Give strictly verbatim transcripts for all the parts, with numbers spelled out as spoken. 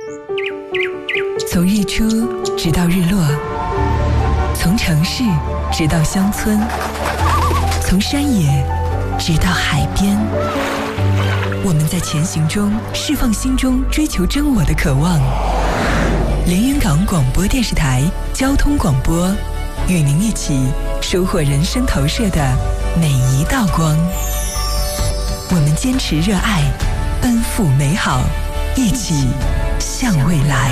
从日出直到日落，从城市直到乡村，从山野直到海边，我们在前行中释放心中追求真我的渴望。连云港广播电视台交通广播，与您一起收获人生投射的每一道光。我们坚持热爱，奔赴美好，一起向未来。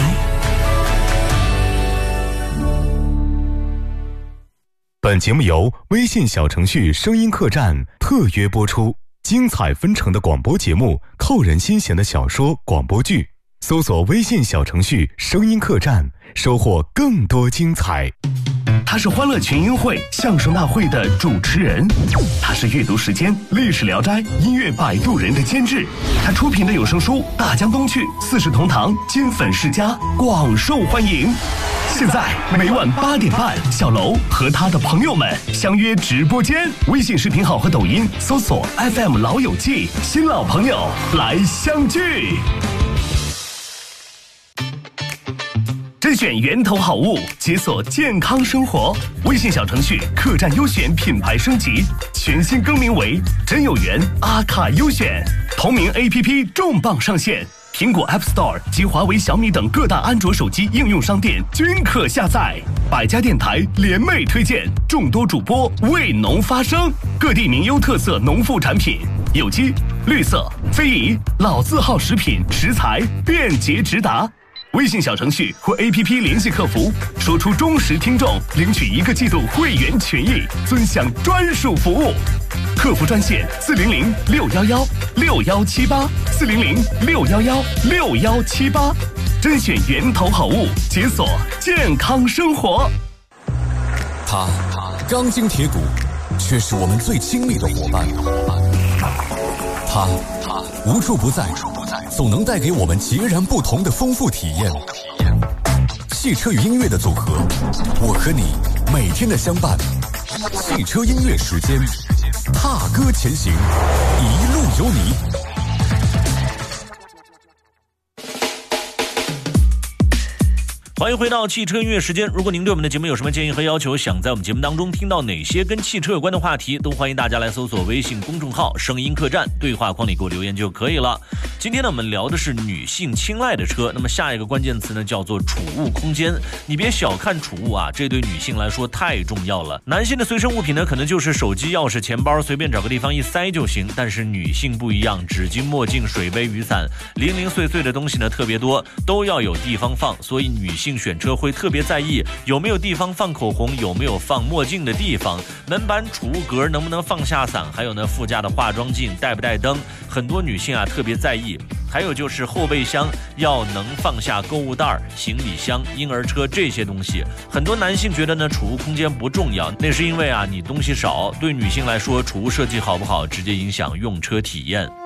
本节目由微信小程序声音客栈特约播出，精彩纷呈的广播节目，扣人心弦的小说广播剧，搜索微信小程序声音客栈，收获更多精彩。 他是欢乐群英会相声大会的主持人，他是阅读时间历史聊斋音乐摆渡人的监制，他出品的有声书大江东去四世同堂金粉世家广受欢迎。现在每晚八点半，小楼和他的朋友们相约直播间，微信视频号和抖音搜索 F M 老友记，新老朋友来相聚。甄选源头好物，解锁健康生活。微信小程序客栈优选品牌升级，全新更名为真有缘阿卡优选。同名 A P P 重磅上线，苹果 App Store 及华为、小米等各大安卓手机应用商店均可下载。百家电台联袂推荐，众多主播为农发声，各地名优特色农副产品，有机、绿色、非遗、老字号食品食材便捷直达。微信小程序或 A P P 联系客服，说出忠实听众领取一个季度会员权益，尊享专属服务。客服专线四零零六幺幺六幺七八四零零六幺幺六幺七八，甄选源头好物，解锁健康生活。 他钢筋铁骨，却是我们最亲密的伙伴。他无处不在，总能带给我们截然不同的丰富体验。汽车与音乐的组合，我和你每天的相伴。汽车音乐时间，踏歌前行，一路有你。 欢迎回到汽车音乐时间。如果您对我们的节目有什么建议和要求，想在我们节目当中听到哪些跟汽车有关的话题，都欢迎大家来搜索微信公众号声音客栈，对话框里给我留言就可以了。今天呢，我们聊的是女性青睐的车，那么下一个关键词呢叫做储物空间。你别小看储物啊，这对女性来说太重要了。男性的随身物品呢，可能就是手机、钥匙、钱包，随便找个地方一塞就行，但是女性不一样，纸巾、墨镜、水杯、雨伞，零零碎碎的东西呢特别多，都要有地方放，所以女性选车会特别在意有没有地方放口红，有没有放墨镜的地方，门板储物格能不能放下伞，还有呢副驾的化妆镜带不带灯，很多女性啊特别在意。还有就是后备箱要能放下购物袋、行李箱、婴儿车这些东西。很多男性觉得呢储物空间不重要，那是因为啊你东西少。对女性来说，储物设计好不好直接影响用车体验。